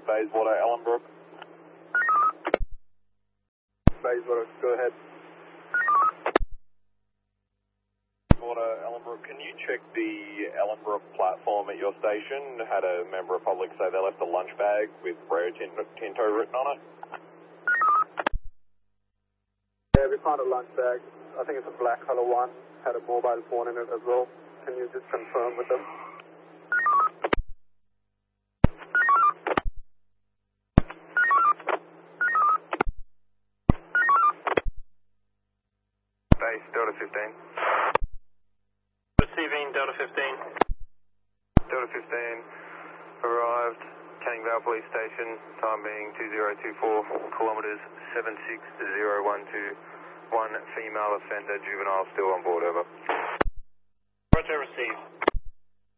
Bayswater, Ellenbrook. Bayswater, go ahead. Bayswater, Ellenbrook, can you check the Ellenbrook platform at your station? Had a member of public say they left a lunch bag with Rio Tinto written on it. Yeah, we found a lunch bag. I think it's a black color one. Had a mobile phone in it as well. Can you just confirm with them? Base, Delta 15. Receiving Delta 15. Delta 15 arrived, Canning Vale Police Station, time being 2024, kilometres 76012. One female offender, juvenile, still on board, over. Roger, received.